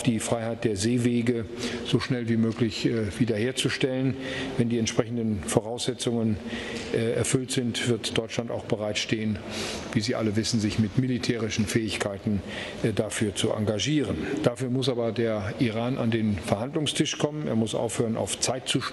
die Freiheit der Seewege so schnell wie möglich wiederherzustellen. Wenn die entsprechenden Voraussetzungen erfüllt sind, wird Deutschland auch bereitstehen, wie Sie alle wissen, sich mit militärischen Fähigkeiten dafür zu engagieren. Dafür muss aber der Iran an den Verhandlungstisch kommen. Er muss aufhören, auf Zeit zu